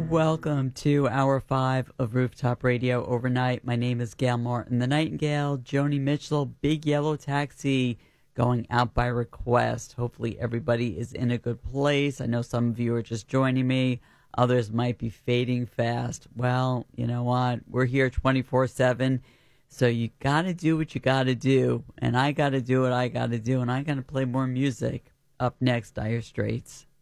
Welcome to Hour 5 of Rooftop Radio Overnight. My name is Gail Martin, the Nightingale, Joni Mitchell, Big Yellow Taxi, going out by request. Hopefully everybody is in a good place. I know some of you are just joining me. Others might be fading fast. Well, you know what? We're here 24/7, so you got to do what you got to do, and I got to do what I got to do, and I got to play more music. Up next, Dire Straits.